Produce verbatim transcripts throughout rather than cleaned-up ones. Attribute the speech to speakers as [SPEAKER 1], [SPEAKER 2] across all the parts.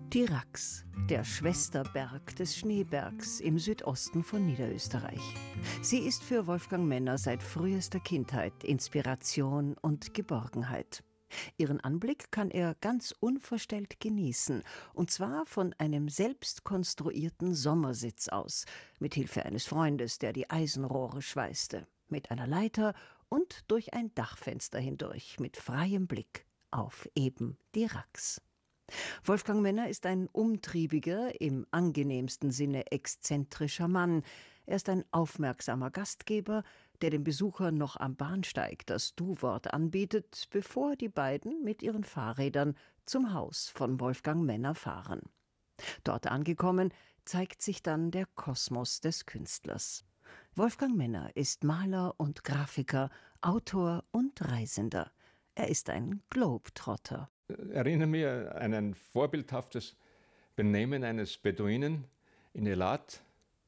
[SPEAKER 1] Die Rax, der Schwesterberg des Schneebergs im Südosten von Niederösterreich. Sie ist für Wolfgang Menner seit frühester Kindheit Inspiration und Geborgenheit. Ihren Anblick kann er ganz unverstellt genießen, und zwar von einem selbst konstruierten Sommersitz aus, mit Hilfe eines Freundes, der die Eisenrohre schweißte, mit einer Leiter und durch ein Dachfenster hindurch, mit freiem Blick auf eben die Rax. Wolfgang Menner ist ein umtriebiger, im angenehmsten Sinne exzentrischer Mann. Er ist ein aufmerksamer Gastgeber, der dem Besucher noch am Bahnsteig das Du-Wort anbietet, bevor die beiden mit ihren Fahrrädern zum Haus von Wolfgang Menner fahren. Dort angekommen, zeigt sich dann der Kosmos des Künstlers. Wolfgang Menner ist Maler und Grafiker, Autor und Reisender. Er ist ein Globetrotter.
[SPEAKER 2] Ich erinnere mich an ein vorbildhaftes Benehmen eines Beduinen in Elat,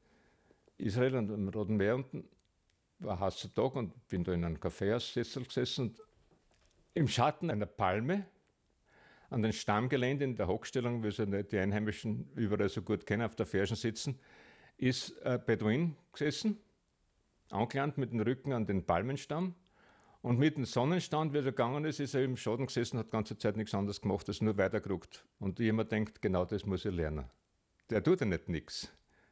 [SPEAKER 2] Israel und am Roten Meer unten. War ein heißer Tag und bin da in einem Kaffeehaussessel gesessen und im Schatten einer Palme an den Stammgelände in der Hockstellung, wie sie die Einheimischen überall so gut kennen, auf der Fersen sitzen, ist ein Beduin gesessen, angelangt mit dem Rücken an den Palmenstamm. Und mit dem Sonnenstand, wie er gegangen ist, ist er im Schatten gesessen, hat die ganze Zeit nichts anderes gemacht, als nur weitergeruckt. Und jemand denkt, genau das muss ich lernen. Der tut ja nicht nichts.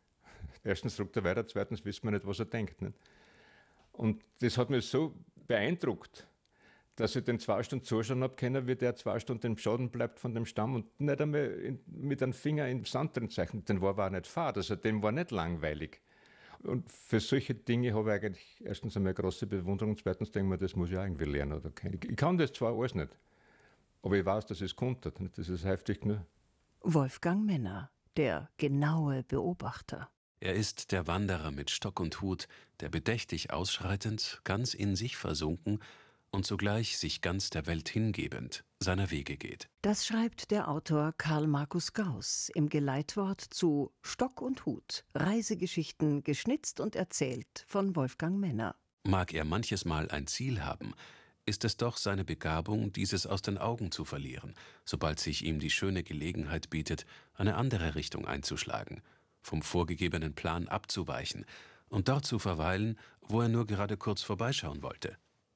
[SPEAKER 2] Erstens ruckt er weiter, zweitens wissen wir nicht, was er denkt. Nicht? Und das hat mich so beeindruckt, dass ich den zwei Stunden zuschauen habe können, wie der zwei Stunden im Schatten bleibt von dem Stamm und nicht einmal in, mit einem Finger in den Sand drin zeichnet. Den war auch nicht fad, also dem war nicht langweilig. Und für solche Dinge habe ich eigentlich erstens einmal große Bewunderung und zweitens denke ich mir, das muss ich auch irgendwie lernen. Oder ich kann das zwar alles nicht, aber ich weiß, dass ich es konnte. Das ist heftig genug.
[SPEAKER 1] Wolfgang Menner, der genaue Beobachter.
[SPEAKER 3] Er ist der Wanderer mit Stock und Hut, der bedächtig ausschreitend, ganz in sich versunken und zugleich sich ganz der Welt hingebend seiner Wege geht.
[SPEAKER 1] Das schreibt der Autor Karl Markus Gauss im Geleitwort zu Stock und Hut, Reisegeschichten geschnitzt und erzählt von Wolfgang Menner.
[SPEAKER 3] Mag er manches Mal ein Ziel haben, ist es doch seine Begabung, dieses aus den Augen zu verlieren, sobald sich ihm die schöne Gelegenheit bietet, eine andere Richtung einzuschlagen, vom vorgegebenen Plan abzuweichen und dort zu verweilen, wo er nur gerade kurz vorbeischauen wollte.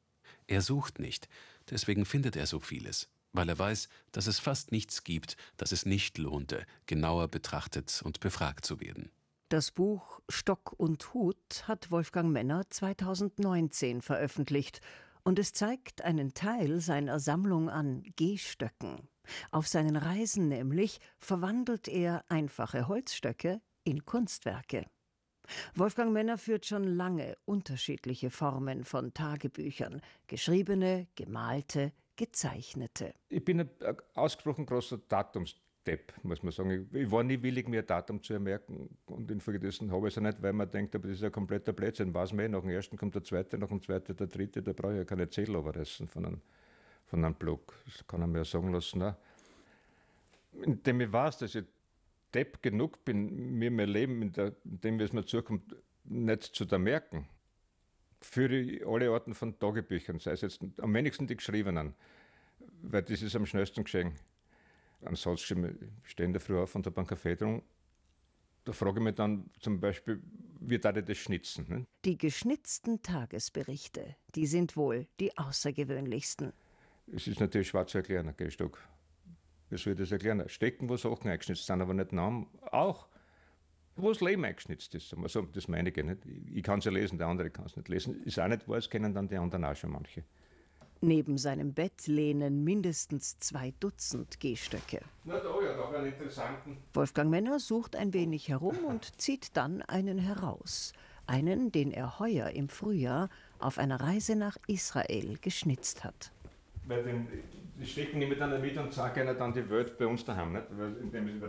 [SPEAKER 3] Er sucht nicht, deswegen findet er so vieles, weil er weiß, dass es fast nichts gibt, das es nicht lohnte, genauer betrachtet und befragt zu werden.
[SPEAKER 1] Das Buch Stock und Hut hat Wolfgang Menner zweitausendneunzehn veröffentlicht und es zeigt einen Teil seiner Sammlung an Gehstöcken. Auf seinen Reisen nämlich verwandelt er einfache Holzstöcke in Kunstwerke. Wolfgang Menner führt schon lange unterschiedliche Formen von Tagebüchern, geschriebene, gemalte, gezeichnete.
[SPEAKER 2] Ich bin ein ausgesprochen großer Datumsdepp, muss man sagen. Ich war nie willig, mir ein Datum zu merken und infolgedessen habe ich es auch nicht, weil man denkt, aber das ist ein kompletter Blödsinn. Weiß man eh, nach dem ersten kommt der zweite, nach dem zweiten der dritte, da brauche ich ja keine Zettel überreißen von einem, von einem Blog. Das kann er mir ja sagen lassen. Auch. Indem ich weiß, dass ich Depp genug bin, mir mein Leben, in, der, in dem, wie es mir zukommt, nicht zu da merken, führe ich alle Arten von Tagebüchern, sei es jetzt am wenigsten die geschriebenen, weil das ist am schnellsten geschehen. Ansonsten stehen da früh auf und habe einen Kaffee drum. Da frage ich mich dann zum Beispiel, wie darf ich das schnitzen? Ne?
[SPEAKER 1] Die geschnitzten Tagesberichte, die sind wohl die außergewöhnlichsten.
[SPEAKER 2] Es ist natürlich schwer zu erklären, ein Gehstock. Wie soll ich das erklären? Stecken, wo Sachen eingeschnitzt sind, aber nicht Namen. Auch, wo das Leben eingeschnitzt ist. Also, das meine ich nicht. Ich kann es ja lesen, der andere kann es nicht lesen. Ist auch nicht wahr, es kennen dann die anderen auch schon manche.
[SPEAKER 1] Neben seinem Bett lehnen mindestens zwei Dutzend Gehstöcke.
[SPEAKER 2] Na da, ja, da einen interessanten.
[SPEAKER 1] Wolfgang Menner sucht ein wenig herum und zieht dann einen heraus. Einen, den er heuer im Frühjahr auf einer Reise nach Israel geschnitzt hat.
[SPEAKER 2] Weil den, die stecken nicht miteinander mit und zeigen ihnen dann die Welt bei uns daheim. Nicht? Weil indem sie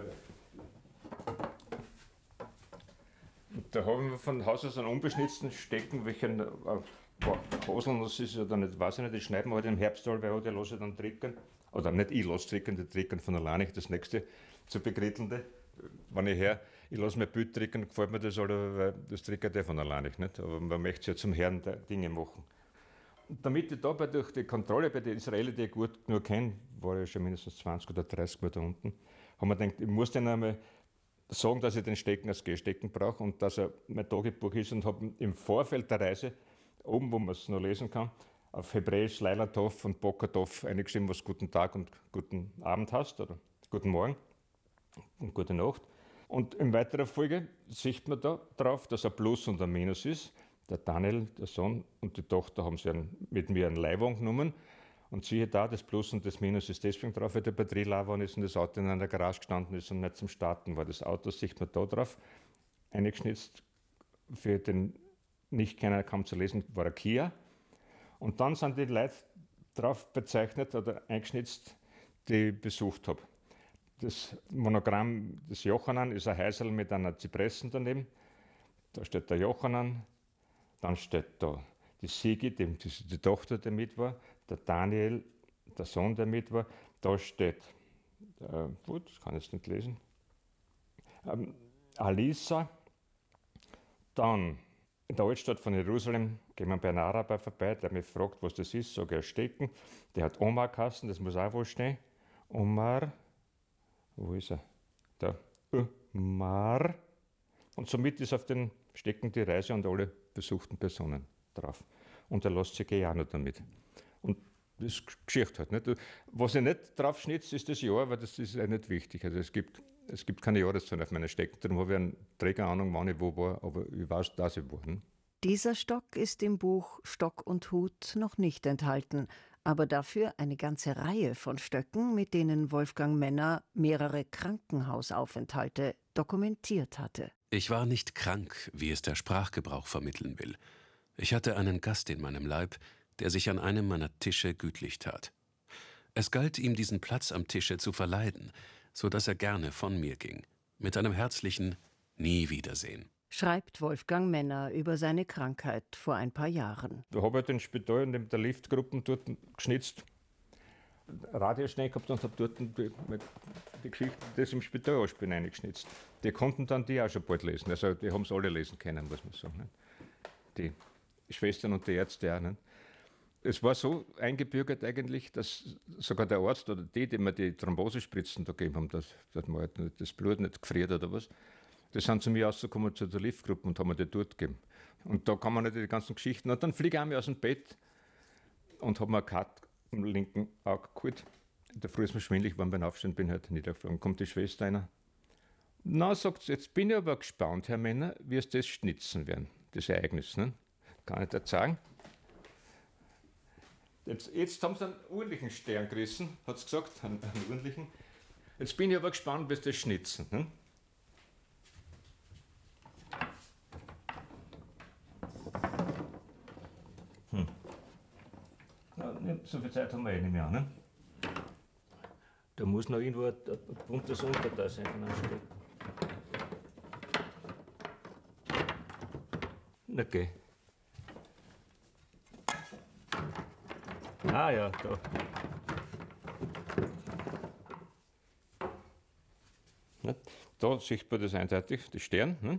[SPEAKER 2] und da haben wir von Haus aus einen unbeschnitzten Stecken, welchen äh, Hoseln, das ist ja dann nicht, weiß ich nicht, die schneiden wir halt im Herbst all, weil die lasse ich dann trickern. Oder nicht ich lasse trickern, die trickern von alleine, das nächste zu begrittelnde. Wenn ich her, ich lasse mein Bild trickern, gefällt mir das, alle, weil das trickert der von alleine nicht. Aber man möchte es ja zum Herrn der Dinge machen. Und damit ich dabei durch die Kontrolle bei den Israelis, die ich gut nur kenne, war ich schon mindestens zwanzig oder dreißig Mal da unten. Haben wir gedacht, ich muss denen einmal sagen, dass ich den Stecken als Gehstecken brauche und dass er mein Tagebuch ist, und habe im Vorfeld der Reise, oben, wo man es noch lesen kann, auf Hebräisch Leilatov und Bokatov eingeschrieben, was guten Tag und guten Abend heißt, oder guten Morgen und gute Nacht. Und in weiterer Folge sieht man da drauf, dass ein Plus und ein Minus ist. Der Daniel, der Sohn und die Tochter haben sich einen, mit mir einen Leihwagen genommen. Und siehe da, das Plus und das Minus ist deswegen drauf, weil der Batterie leer war ist und das Auto in einer Garage gestanden ist und nicht zum Starten war. Das Auto sieht man da drauf, eingeschnitzt, für den Nicht-Kenner kaum zu lesen, war ein Kia. Und dann sind die Leute drauf bezeichnet oder eingeschnitzt, die ich besucht habe. Das Monogramm des Jochanan ist ein Häuserl mit einer Zypressen daneben. Da steht der Jochanan, dann steht da die Sigi, die, die, die Tochter, die mit war, der Daniel, der Sohn, der mit war. Da steht, äh, gut, das kann ich jetzt nicht lesen, ähm, Alisa. Dann in der Altstadt von Jerusalem gehen wir bei einem Araber vorbei, der mich fragt, was das ist, sage ich, Stecken. Der hat Omar geheißen, das muss auch wohl stehen. Omar, wo ist er? Da, Omar. Und somit ist auf den Stecken die Reise und alle besuchten Personen drauf. Und er lässt sich eh auch noch damit. Und das ist Geschichte halt. Nicht? Was ich nicht drauf schnitze, ist das Jahr, weil das ist ja nicht wichtig. Also es gibt, es gibt keine Jahreszahlen auf meinen Stecken. Darum habe ich eine Trägerahnung, wann ich wo war, aber ich weiß, dass ich war. Hm?
[SPEAKER 1] Dieser Stock ist im Buch Stock und Hut noch nicht enthalten, aber dafür eine ganze Reihe von Stöcken, mit denen Wolfgang Menner mehrere Krankenhausaufenthalte dokumentiert hatte.
[SPEAKER 3] Ich war nicht krank, wie es der Sprachgebrauch vermitteln will. Ich hatte einen Gast in meinem Leib, der sich an einem meiner Tische gütlich tat. Es galt ihm, diesen Platz am Tische zu verleiden, so dass er gerne von mir ging, mit einem herzlichen Nie wiedersehen.
[SPEAKER 1] Schreibt Wolfgang Menner über seine Krankheit vor ein paar Jahren.
[SPEAKER 2] Da habe ich den Spital neben der Liftgruppe dort geschnitzt, Radioschnee gehabt und habe dort die, die Geschichte des im Spital anspielen eingeschnitzt. Die konnten dann die auch schon bald lesen, also die haben es alle lesen können, muss man sagen. Nicht? Die Schwestern und die Ärzte auch. Nicht? Es war so eingebürgert eigentlich, dass sogar der Arzt oder die, die mir die Thrombosespritzen da gegeben haben, dass, dass man halt nicht, das Blut nicht gefriert oder was, die sind zu mir rausgekommen zu der Liftgruppe und haben mir die dort gegeben. Und da kann man nicht die ganzen Geschichten. Und dann fliege ich einmal aus dem Bett und habe mir eine Karte am linken Auge geholt. In der Früh ist mir schwindelig geworden beim Aufstehen, bin halt niedergeflogen. Kommt die Schwester einer. Na, sagt sie, jetzt bin ich aber gespannt, Herr Menner, wie es das schnitzen werden, das Ereignis. Ne? Kann ich das sagen? Jetzt, jetzt haben sie einen ordentlichen Stern gerissen, hat sie gesagt, einen, einen ordentlichen. Jetzt bin ich aber gespannt, wie sie das schnitzen. Ne? Hm. Na, so viel Zeit haben wir eh nicht mehr. Ne? Da muss noch irgendwo ein, ein buntes Unterteil sein von einem Stück. Okay. Ah ja, da. Ne? Da sieht man das eindeutig, die Stern. Ne?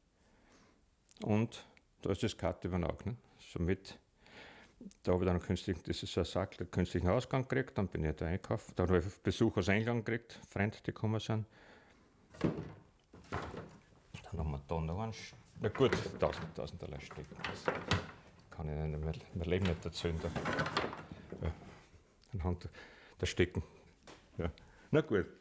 [SPEAKER 2] Und da ist das Karte über den Auge. Ne? Somit, da habe ich dann künstlich, das ist so ein Sack, einen künstlichen Ausgang gekriegt, dann bin ich da einkaufen. Dann habe ich Besuch aus England gekriegt, Freunde, die gekommen sind. Dann haben wir da noch einen, na gut, tausend, tausend Dollar stecken. Das kann ich nicht mehr, mein Leben nicht erzählen. Da. Ja, anhand der Stecken. Ja. Na gut.